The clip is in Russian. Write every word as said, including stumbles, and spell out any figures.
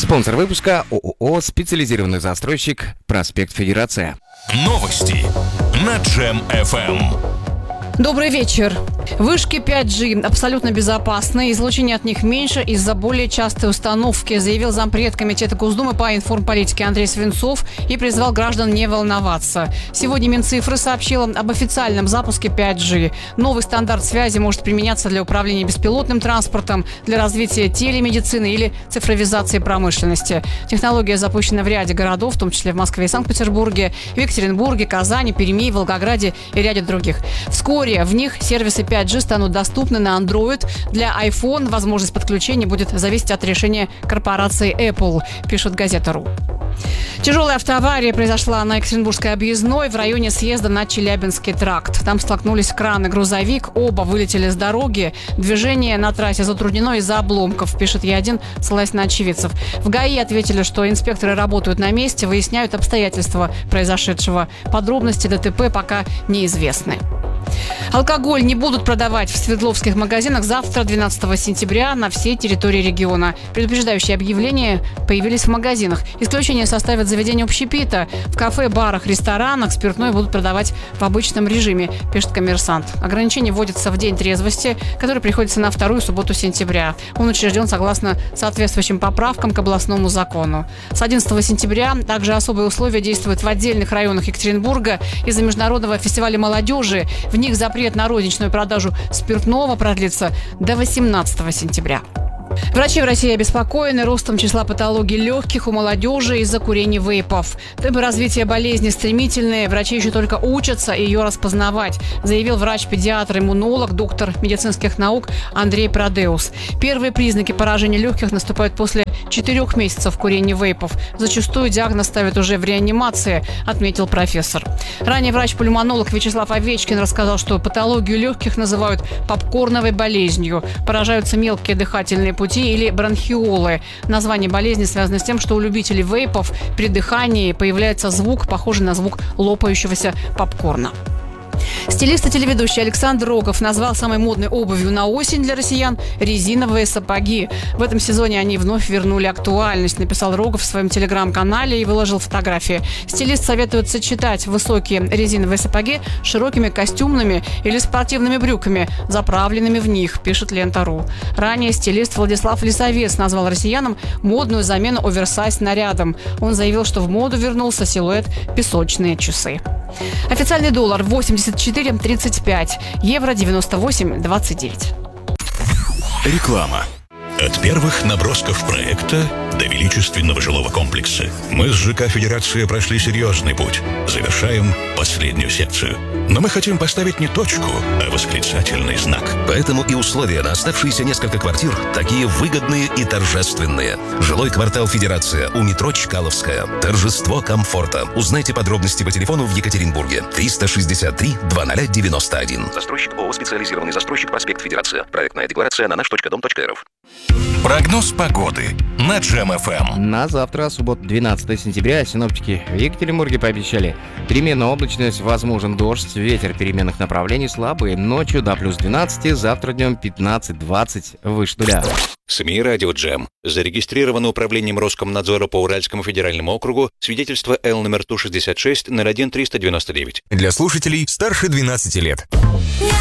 Спонсор выпуска ООО «Специализированный застройщик. Проспект Федерация». Новости на Джем эф эм. Добрый вечер. Вышки пять джи абсолютно безопасны, излучение от них меньше из-за более частой установки, заявил зампред Комитета Госдумы по информполитике Андрей Свинцов и призвал граждан не волноваться. Сегодня Минцифры сообщила об официальном запуске пять джи. Новый стандарт связи может применяться для управления беспилотным транспортом, для развития телемедицины или цифровизации промышленности. Технология запущена в ряде городов, в том числе в Москве и Санкт-Петербурге, в Екатеринбурге, Казани, Перми, Волгограде и ряде других. Вскоре в них сервисы пять джи станут доступны на Android. Для iPhone возможность подключения будет зависеть от решения корпорации Apple, пишет газета.ру. Тяжелая автоавария произошла на Екатеринбургской объездной в районе съезда на Челябинский тракт. Там столкнулись кран и грузовик, оба вылетели с дороги. Движение на трассе затруднено из-за обломков, пишет Е один, ссылаясь на очевидцев. В ГАИ ответили, что инспекторы работают на месте, выясняют обстоятельства произошедшего. Подробности ДТП пока неизвестны. Алкоголь не будут продавать в Свердловских магазинах завтра, двенадцатого сентября, на всей территории региона. Предупреждающие объявления появились в магазинах. Исключение составят заведения общепита. В кафе, барах, ресторанах спиртное будут продавать в обычном режиме, пишет «Коммерсант». Ограничение вводится в день трезвости, который приходится на вторую субботу сентября. Он учрежден согласно соответствующим поправкам к областному закону. С одиннадцатого сентября также особые условия действуют в отдельных районах Екатеринбурга из-за международного фестиваля молодежи. В них запрет на розничную продажу спиртного продлится до восемнадцатого сентября. Врачи в России обеспокоены ростом числа патологий легких у молодежи из-за курения вейпов. Темпы развития болезни стремительные, врачи еще только учатся ее распознавать, заявил врач-педиатр-иммунолог, доктор медицинских наук Андрей Продеус. Первые признаки поражения легких наступают после четырех месяцев курения вейпов. Зачастую диагноз ставят уже в реанимации, отметил профессор. Ранее врач-пульмонолог Вячеслав Овечкин рассказал, что патологию легких называют попкорновой болезнью. Поражаются мелкие дыхательные пути или бронхиолы. Название болезни связано с тем, что у любителей вейпов при дыхании появляется звук, похожий на звук лопающегося попкорна. Стилист и телеведущий Александр Рогов назвал самой модной обувью на осень для россиян резиновые сапоги. В этом сезоне они вновь вернули актуальность, написал Рогов в своем телеграм-канале и выложил фотографии. Стилист советует сочетать высокие резиновые сапоги с широкими костюмными или спортивными брюками, заправленными в них, пишет Лента.ру. Ранее стилист Владислав Лисовец назвал россиянам модную замену оверсайз нарядом. Он заявил, что в моду вернулся силуэт «песочные часы». Официальный доллар восемьдесят четыре тридцать пять, евро девяносто восемь двадцать девять. Реклама. От первых набросков проекта до величественного жилого комплекса мы с ЖК «Федерация» прошли серьезный путь. Завершаем последнюю секцию. Но мы хотим поставить не точку, а восклицательный знак. Поэтому и условия на оставшиеся несколько квартир такие выгодные и торжественные. Жилой квартал «Федерация» у метро Чкаловская. Торжество комфорта. Узнайте подробности по телефону в Екатеринбурге. триста шестьдесят три двадцать девяносто один. Застройщик ООО «Специализированный застройщик. Проспект Федерация». Проектная декларация на наш точка дом точка эр эф. Прогноз погоды на Джем эф эм. На завтра, суббота, двенадцатого сентября, синоптики в Екатеринбурге пообещали переменная облачность, возможен дождь, ветер переменных направлений слабый, ночью до плюс двенадцати, завтра днем пятнадцать-двадцать выше нуля. СМИ «Радио Джем». Зарегистрировано управлением Роскомнадзора по Уральскому федеральному округу свидетельство Л номер Ту шестьдесят шесть ноль один триста девяносто девять. Для слушателей старше двенадцати лет. Я